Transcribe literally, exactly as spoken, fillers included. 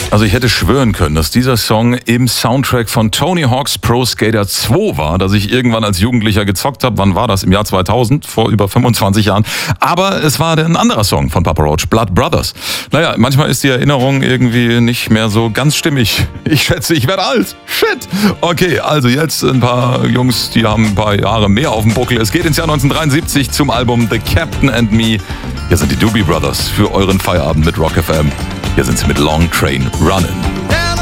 Also ich hätte schwören können, dass dieser Song im Soundtrack von Tony Hawk's Pro Skater zwei war, dass ich irgendwann als Jugendlicher gezockt habe. Wann war das? Im Jahr zweitausend, vor über fünfundzwanzig Jahren. Aber es war ein anderer Song von Papa Roach, Blood Brothers. Naja, manchmal ist die Erinnerung irgendwie nicht mehr so ganz stimmig. Ich schätze, ich werde alt. Shit. Okay, also jetzt ein paar Jungs, die haben ein paar Jahre mehr auf dem Buckel. Es geht ins Jahr neunzehnhundertdreiundsiebzig zum Album The Captain and Me. Hier sind die Doobie Brothers für euren Feierabend mit Rock F M. Hier sind sie mit Long Train Runnin'.